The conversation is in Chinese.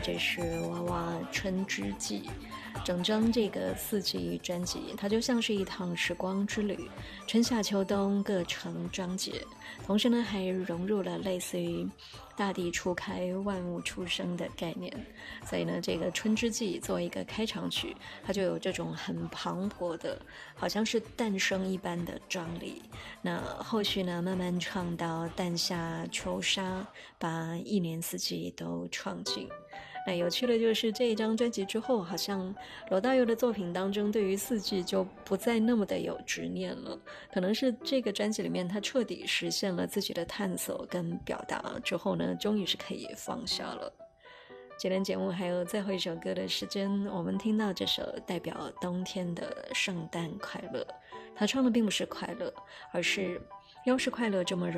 这是娃娃春之季。整张这个4辑专辑，它就像是一趟时光之旅，春夏秋冬各成章节，同时呢还融入了类似于大地初开万物出生的概念。所以呢这个春之季作为一个开场曲，它就有这种很磅礴的好像是诞生一般的张力。那后续呢慢慢唱到旦夏秋沙，把一年四季都唱尽。那有趣的就是这一张专辑之后，好像罗大佑的作品当中对于4季就不再那么的有执念了，可能是这个专辑里面他彻底实现了自己的探索跟表达之后呢，终于是可以放下了。今天节目还有最后一首歌的时间，我们听到这首代表冬天的圣诞快乐。他唱的并不是快乐，而是要是快乐这么容易